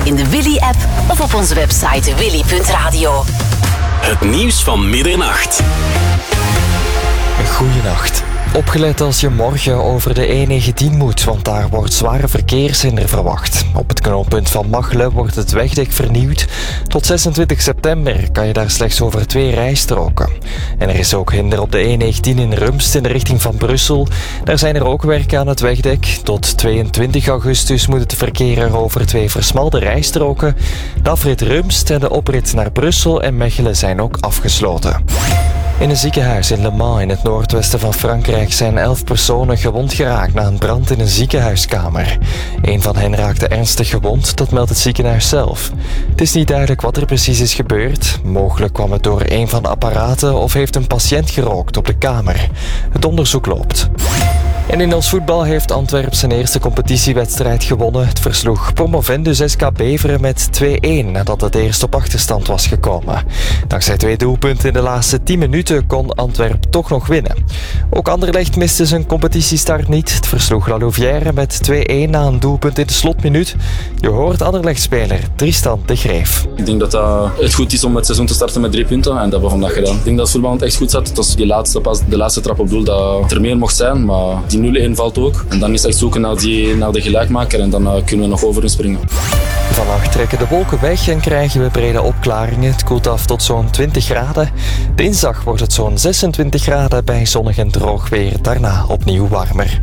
in de Willy-app of op onze website willy.radio. Het nieuws van middernacht. Goeienacht. Opgelet als je morgen over de E19 moet, want daar wordt zware verkeershinder verwacht. Op het knooppunt van Machelen wordt het wegdek vernieuwd. Tot 26 september kan je daar slechts over 2 rijstroken. En er is ook hinder op de E19 in Rumst in de richting van Brussel. Daar zijn er ook werken aan het wegdek. Tot 22 augustus moet het verkeer er over 2 versmalde rijstroken. De afrit Rumst en de oprit naar Brussel en Mechelen zijn ook afgesloten. In een ziekenhuis in Le Mans in het noordwesten van Frankrijk zijn 11 personen gewond geraakt na een brand in een ziekenhuiskamer. Een van hen raakte ernstig gewond, dat meldt het ziekenhuis zelf. Het is niet duidelijk wat er precies is gebeurd. Mogelijk kwam het door een van de apparaten of heeft een patiënt gerookt op de kamer. Het onderzoek loopt. En in ons voetbal heeft Antwerpen zijn eerste competitiewedstrijd gewonnen. Het versloeg promovendus SK Beveren met 2-1 nadat het eerst op achterstand was gekomen. Dankzij 2 doelpunten in de laatste 10 minuten kon Antwerpen toch nog winnen. Ook Anderlecht miste zijn competitiestart niet. Het versloeg La Louvière met 2-1 na een doelpunt in de slotminuut. Je hoort Anderlecht-speler Tristan de Greef. Ik denk dat het goed is om het seizoen te starten met 3 punten en dat hebben we vandaag gedaan. Ik denk dat het voetbal echt goed zat. Het was die laatste pas, de laatste trap op doel dat er meer mocht zijn, maar die 0-1 valt ook. En dan is het echt zoeken naar de gelijkmaker en dan kunnen we nog over springen. Vannacht trekken de wolken weg en krijgen we brede opklaringen. Het koelt af tot zo'n 20 graden. Dinsdag wordt het zo'n 26 graden bij zonnig en droog weer. Daarna opnieuw warmer.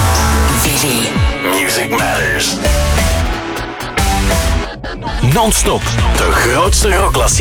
Music Matters. Non-stop de grootste rockklassiekers.